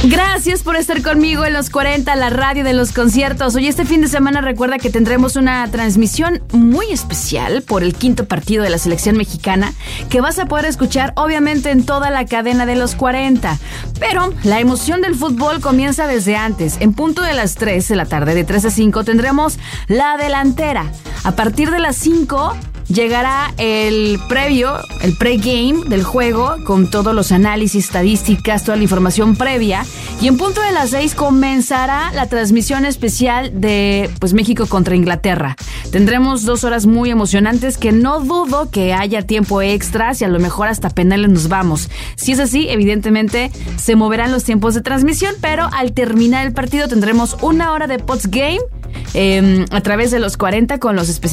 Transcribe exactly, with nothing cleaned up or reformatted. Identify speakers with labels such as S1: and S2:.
S1: Gracias por estar conmigo en los cuarenta, la radio de los conciertos. Hoy este fin de semana recuerda que tendremos una transmisión muy especial por el quinto partido de la selección mexicana que vas a poder escuchar obviamente en toda la cadena de los cuarenta. Pero la emoción del fútbol comienza desde antes. En punto de las tres de la tarde, de tres a cinco, tendremos la delantera. A partir de las cinco llegará el previo, el pre-game del juego con todos los análisis, estadísticas, toda la información previa. Y en punto de las seis comenzará la transmisión especial de pues México contra Inglaterra. Tendremos dos horas muy emocionantes que no dudo que haya tiempo extras y a lo mejor hasta penales nos vamos. Si es así, evidentemente se moverán los tiempos de transmisión, pero al terminar el partido tendremos una hora de post-game eh, a través de los cuarenta con los especialistas